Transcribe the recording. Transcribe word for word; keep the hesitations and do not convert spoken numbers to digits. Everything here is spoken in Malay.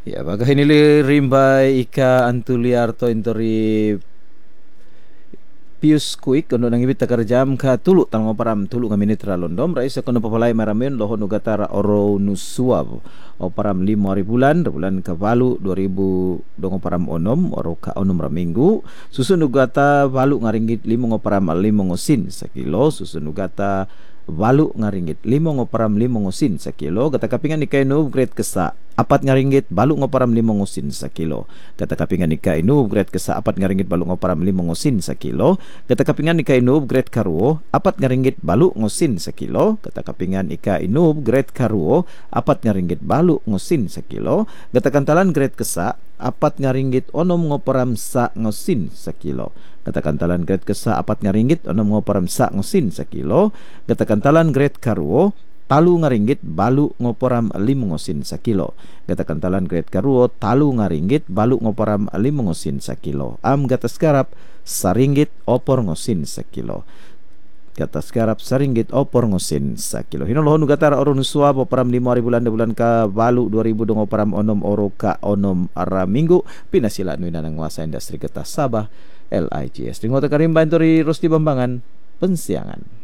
Ya, baga hinili rimbai ika antuliarto intori Pius Kuik kono nangibit takar jam ka tulu tango param tulu nga minitra londom raisa kono papalay maramen loho nugatara oro nusuab o param limo hari bulan bulan ka balu dua ribu dongo param onom oro ka onom raminggu susun nugata balu ngaringgit limo ngo param limo ngosin sakilo susun nugata balu ngaringgit limo ngo param limo ngosin sakilo kata kapingan ikay no grade kesa apat ngaringgit balu ngo param limo ngosin sakilo kata kapingan ikay no grade kesa apat ngaringgit balu ngo param limo ngosin sakilo kata kapingan ika inub grade karuo apat nga ringgit balu ngosin sa kilo kata kapingan ika inub grade karuo apat nga ringgit balu ngosin sa kilo kata kantalan grade kesa apat nga ringgit onom ngoparam sa ngosin sa kilo kata kantalan grade kesa apat nga ringgit onom ngoparam sa ngosin sa kilo kata kantalan grade karuo talu nga ringgit balu ngoparam limo ngosin sa kilo kata kantalan grade karuo talu nga ringgit balu ngoparam limo ngosin sa kilo am gatas karap saringgit opor ngosin sa kilo kata sekarap saringgit opor ngosin sa kilo hinolohon nugatara oro nusua param lima hari bulan bulan ka balu dua ribu dongo param onom oro ka onom ara minggu pinasila nuina ng wasa industri getah Sabah L I G S ringo ta karimba intori Rosti Bambangan pensiangan.